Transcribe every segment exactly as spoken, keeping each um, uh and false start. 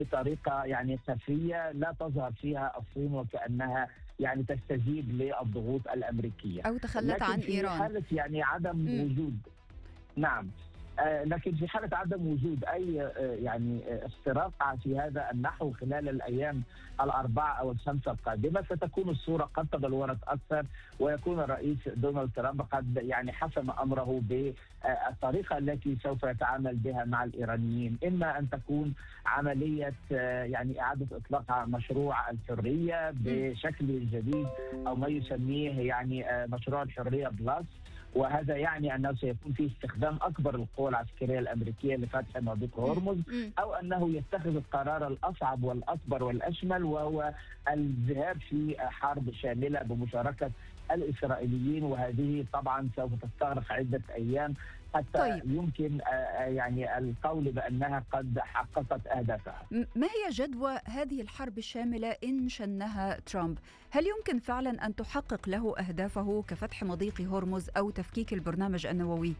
بطريقة يعني خفية لا تظهر فيها الصين وكأنها يعني تستجيب للضغوط الأمريكية. أو تخلت لكن عن في إيران. حالة يعني عدم مم. وجود، نعم، آه، لكن في حالة عدم وجود أي آه، يعني آه، اختراق في هذا النحو خلال الأيام الأربعة أو الخمسة القادمة، ستكون الصورة قد تبلورت أكثر، ويكون الرئيس دونالد ترامب قد يعني حسم أمره بالطريقة التي سوف يتعامل بها مع الإيرانيين. إما أن تكون عملية آه، يعني إعادة إطلاق مشروع الحرية مم. بشكل جديد، أو ما يسميه يعني آه، مشروع الحرية بلس، وهذا يعني انه سيكون في استخدام اكبر القوى العسكريه الامريكيه لفتح مضيق مم. هرمز، مم. او انه يتخذ القرار الاصعب والاكبر والاشمل، وهو الذهاب في حرب شامله بمشاركه الاسرائيليين، وهذه طبعا سوف تستغرق عده ايام حتى طيب، يمكن آه، يعني القول بانها قد حققت اهدافها. م- ما هي جدوى هذه الحرب الشاملة إن شنها ترامب؟ هل يمكن فعلا أن تحقق له أهدافه كفتح مضيق هرمز أو تفكيك البرنامج النووي؟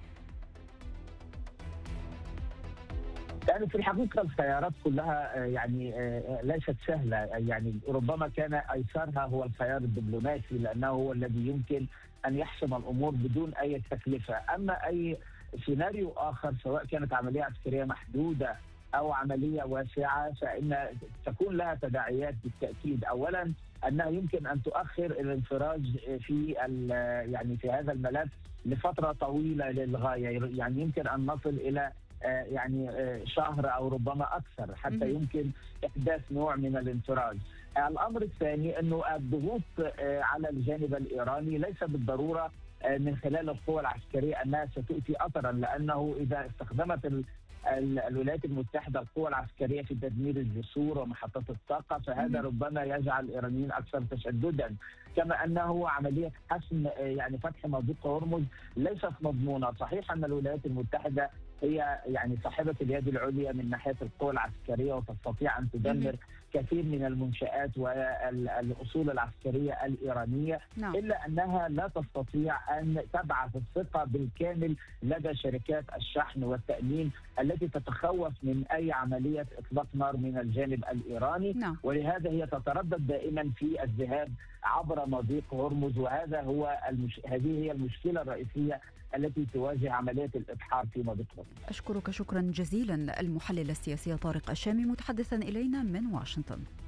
يعني في الحقيقة الخيارات كلها آه، يعني آه، ليست سهلة، يعني ربما كان أيسرها هو الخيار الدبلوماسي، لأنه هو الذي يمكن أن يحسم الأمور بدون أي تكلفة. أما أي سيناريو آخر، سواء كانت عملية عسكرية محدودة أو عملية واسعة، فإن تكون لها تداعيات بالتأكيد. أولا أنها يمكن أن تؤخر الانفراج في ال- يعني في هذا الملف لفترة طويلة للغاية، يعني يمكن أن نصل إلى آه، يعني آه، شهر او ربما اكثر حتى مهم. يمكن احداث نوع من الانفراج. آه، الامر الثاني انه الضغوط آه، على الجانب الايراني ليس بالضروره آه، من خلال القوى العسكريه انها ستؤتي اثرا، لانه اذا استخدمت ال- ال- الولايات المتحده القوى العسكريه في تدمير الجسور ومحطات الطاقه، فهذا مهم. ربما يجعل الايرانيين اكثر تشددا. كما انه عمليه حسم آه، يعني فتح مضيق هرمز ليست مضمونه. صحيح ان الولايات المتحده هي يعني صاحبة اليد العليا من ناحية القوى العسكرية، وتستطيع أن مهم. تدمر كثير من المنشآت والأصول العسكرية الإيرانية، نعم. إلا أنها لا تستطيع أن تبعث الثقة بالكامل لدى شركات الشحن والتأمين التي تتخوف من أي عملية إطلاق نار من الجانب الإيراني، نعم. ولهذا هي تتردد دائما في الذهاب عبر مضيق هرمز. وهذا هو المش... هذه هي المشكلة الرئيسية التي تواجه عملية الإبحار في مضيق هرمز. أشكرك شكرا جزيلا المحلل السياسي طارق الشامي متحدثا إلينا من واشنطن.